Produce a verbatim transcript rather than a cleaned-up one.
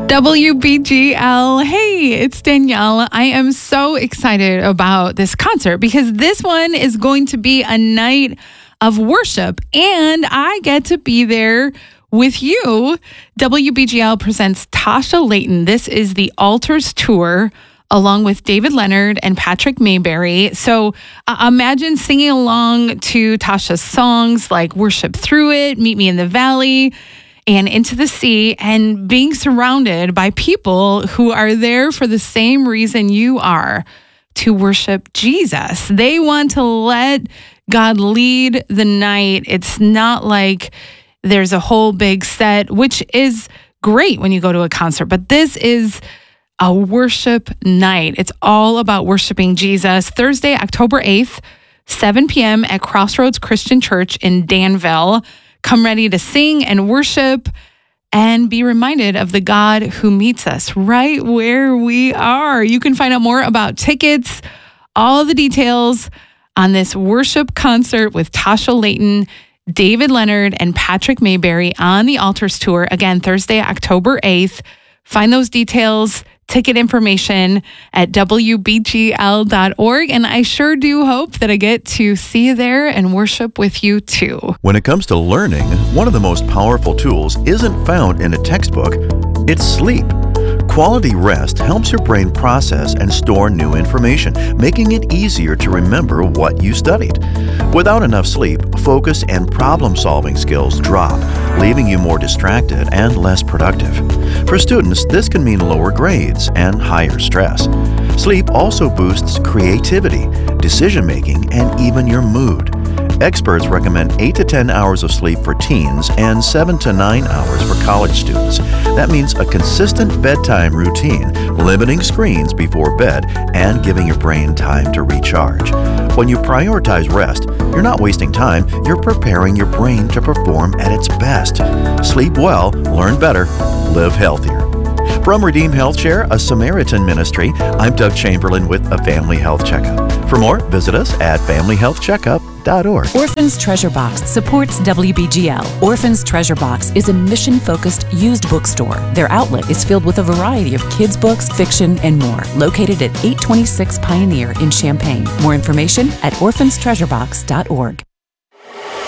W B G L. Hey, it's Danielle. I am so excited about this concert because this one is going to be a night of worship and I get to be there with you. W B G L presents Tasha Layton. This is the Altars Tour along with David Leonard and Patrick Mayberry. So uh, imagine singing along to Tasha's songs like Worship Through It, Meet Me in the Valley, and Into the Sea, and being surrounded by people who are there for the same reason you are, to worship Jesus. They want to let God lead the night. It's not like there's a whole big set, which is great when you go to a concert, but this is a worship night. It's all about worshiping Jesus. Thursday, October eighth, seven p.m. at Crossroads Christian Church in Danville. Come ready to sing and worship and be reminded of the God who meets us right where we are. You can find out more about tickets, all the details on this worship concert with Tasha Layton, David Leonard, and Patrick Mayberry on the Altars Tour. Again, Thursday, October eighth. Find those details, ticket information at W B G L dot org. And I sure do hope that I get to see you there and worship with you too. When it comes to learning, one of the most powerful tools isn't found in a textbook, it's sleep. Quality rest helps your brain process and store new information, making it easier to remember what you studied. Without enough sleep, focus and problem-solving skills drop, leaving you more distracted and less productive. For students, this can mean lower grades and higher stress. Sleep also boosts creativity, decision-making, and even your mood. Experts recommend eight to ten hours of sleep for teens and seven to nine hours for college students. That means a consistent bedtime routine, limiting screens before bed, and giving your brain time to recharge. When you prioritize rest, you're not wasting time, you're preparing your brain to perform at its best. Sleep well, learn better, live healthier. From Redeem Health Share, a Samaritan ministry, I'm Doug Chamberlain with a Family Health Checkup. For more, visit us at family health checkup dot org. Orphans Treasure Box supports W B G L. Orphans Treasure Box is a mission-focused used bookstore. Their outlet is filled with a variety of kids' books, fiction, and more. Located at eight twenty-six Pioneer in Champaign. More information at orphans treasure box dot org.